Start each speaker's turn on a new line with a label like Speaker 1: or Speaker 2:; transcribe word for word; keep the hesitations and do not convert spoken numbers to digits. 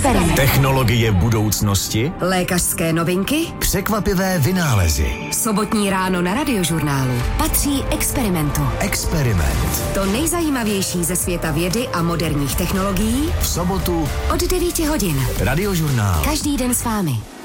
Speaker 1: Experiment.
Speaker 2: Technologie budoucnosti?
Speaker 1: Lékařské novinky?
Speaker 2: Překvapivé vynálezy.
Speaker 1: Sobotní ráno na Radiožurnálu patří Experimentu.
Speaker 2: Experiment.
Speaker 1: To nejzajímavější ze světa vědy a moderních technologií
Speaker 2: V sobotu
Speaker 1: od devíti hodin.
Speaker 2: Radiožurnál.
Speaker 1: Každý den s vámi.